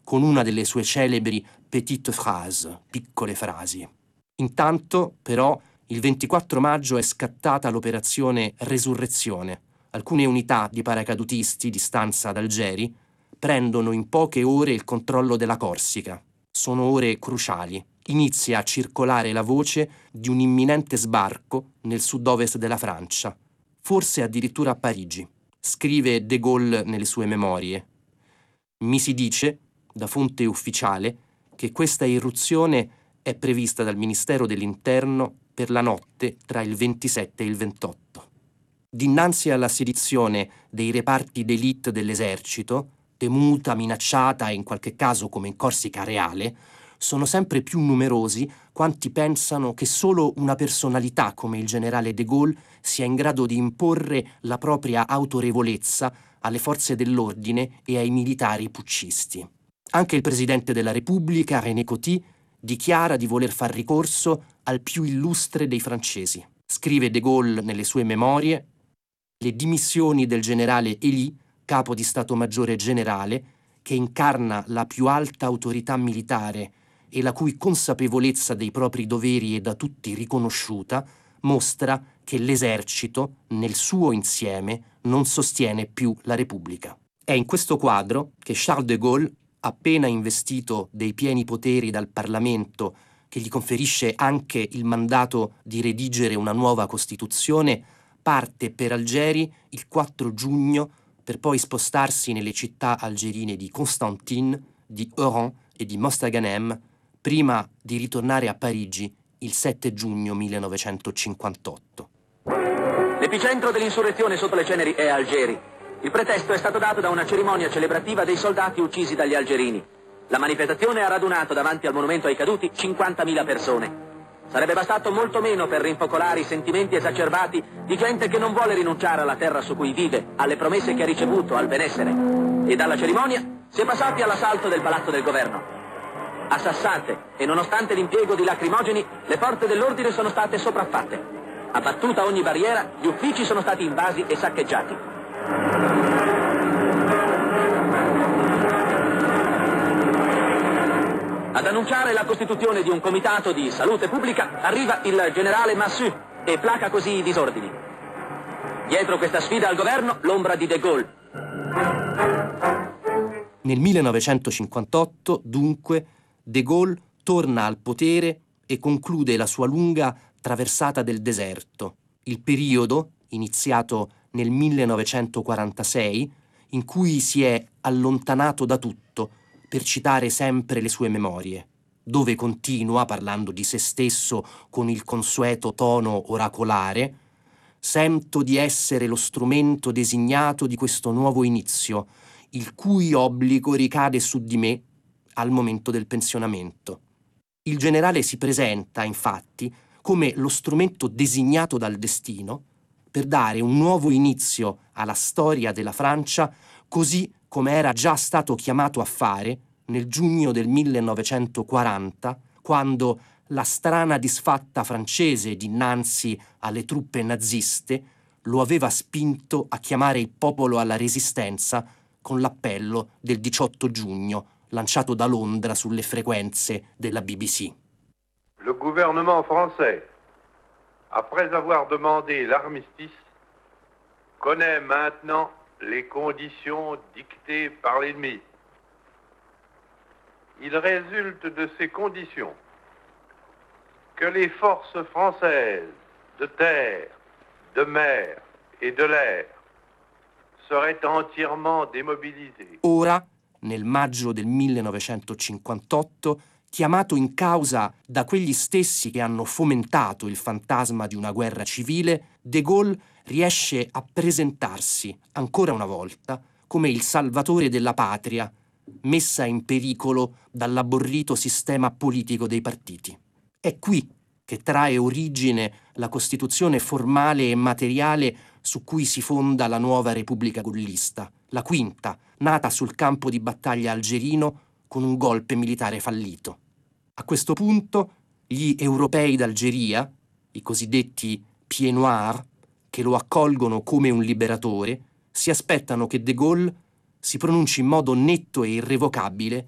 con una delle sue celebri petite phrase, piccole frasi. Intanto, però, il 24 maggio è scattata l'operazione Resurrezione. Alcune unità di paracadutisti di stanza ad Algeri prendono in poche ore il controllo della Corsica. Sono ore cruciali. Inizia a circolare la voce di un imminente sbarco nel sud-ovest della Francia, forse addirittura a Parigi. Scrive De Gaulle nelle sue memorie. Mi si dice, da fonte ufficiale, che questa irruzione è prevista dal Ministero dell'Interno per la notte tra il 27 e il 28. Dinanzi alla sedizione dei reparti d'élite dell'esercito, temuta, minacciata e in qualche caso come in Corsica reale, sono sempre più numerosi quanti pensano che solo una personalità come il generale De Gaulle sia in grado di imporre la propria autorevolezza alle forze dell'ordine e ai militari putscisti. Anche il presidente della Repubblica, René Coty, dichiara di voler far ricorso al più illustre dei francesi. Scrive De Gaulle nelle sue memorie: le dimissioni del generale Elie, capo di Stato Maggiore Generale, che incarna la più alta autorità militare e la cui consapevolezza dei propri doveri è da tutti riconosciuta, mostra che l'esercito, nel suo insieme, non sostiene più la Repubblica. È in questo quadro che Charles de Gaulle, appena investito dei pieni poteri dal Parlamento, che gli conferisce anche il mandato di redigere una nuova Costituzione, parte per Algeri il 4 giugno per poi spostarsi nelle città algerine di Constantine, di Oran e di Mostaganem, prima di ritornare a Parigi il 7 giugno 1958. L'epicentro dell'insurrezione sotto le ceneri è Algeri. Il pretesto è stato dato da una cerimonia celebrativa dei soldati uccisi dagli algerini. La manifestazione ha radunato davanti al monumento ai caduti 50.000 persone. Sarebbe bastato molto meno per rinfocolare i sentimenti esacerbati di gente che non vuole rinunciare alla terra su cui vive, alle promesse che ha ricevuto, al benessere. E dalla cerimonia si è passati all'assalto del palazzo del governo. Assassate e nonostante l'impiego di lacrimogeni, le forze dell'ordine sono state sopraffatte. Abbattuta ogni barriera, gli uffici sono stati invasi e saccheggiati. Ad annunciare la costituzione di un comitato di salute pubblica arriva il generale Massu e placa così i disordini. Dietro questa sfida al governo, l'ombra di De Gaulle. Nel 1958, dunque, De Gaulle torna al potere e conclude la sua lunga traversata del deserto, il periodo, iniziato nel 1946, in cui si è allontanato da tutto, per citare sempre le sue memorie, dove continua, parlando di se stesso con il consueto tono oracolare: «Sento di essere lo strumento designato di questo nuovo inizio, il cui obbligo ricade su di me al momento del pensionamento». Il generale si presenta, infatti, come lo strumento designato dal destino per dare un nuovo inizio alla storia della Francia, così come era già stato chiamato a fare nel giugno del 1940, quando la strana disfatta francese dinanzi alle truppe naziste lo aveva spinto a chiamare il popolo alla resistenza con l'appello del 18 giugno, lanciato da Londra sulle frequenze della BBC. Le gouvernement français, après avoir demandé l'armistice, connaît maintenant les conditions dictées par l'ennemi. Il résulte de ces conditions que les forces françaises de terre, de mer et de l'air seraient entièrement démobilisées. Ora, nel maggio del 1958, chiamato in causa da quegli stessi che hanno fomentato il fantasma di una guerra civile, De Gaulle riesce a presentarsi ancora una volta come il salvatore della patria, messa in pericolo dall'abborrito sistema politico dei partiti. È qui che trae origine la Costituzione formale e materiale su cui si fonda la nuova Repubblica Gaullista, la quinta, nata sul campo di battaglia algerino con un golpe militare fallito. A questo punto gli europei d'Algeria, i cosiddetti Pieds Noirs, che lo accolgono come un liberatore, si aspettano che De Gaulle si pronunci in modo netto e irrevocabile